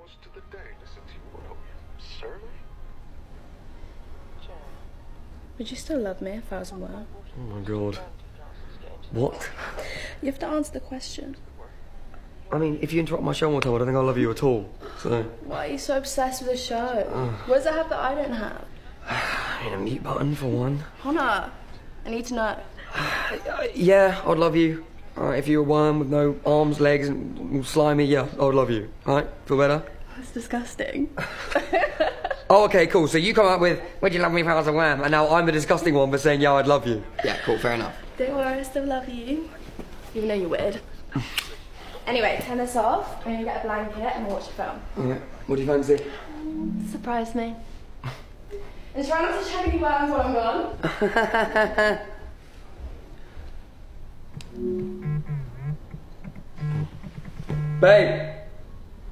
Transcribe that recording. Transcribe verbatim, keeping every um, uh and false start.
most of the day listen to you. What are we, surly? Would you still love me if I was a worm? Oh my god. What? You have to answer the question. I mean, if you interrupt my show one more time, I don't think I'll love you at all. So. Why are you so obsessed with the show? Uh, what does it have that I don't have? I mean, a mute button for one. Connor, I need to know. Uh, yeah, I'd love you. Uh, if you're a worm with no arms, legs, and slimy, yeah, I would love you. Alright, feel better? That's disgusting. Oh, okay, cool. So you come up with, would you love me if I was a worm? And now I'm the disgusting one for saying, yeah, I'd love you. Yeah, cool, fair enough. Don't worry, I still love you. Even though you're weird. Anyway, turn this off. I'm gonna get a blanket and watch a film. Yeah. What do you fancy? Surprise me. And try not to check any worms while I'm gone. Babe!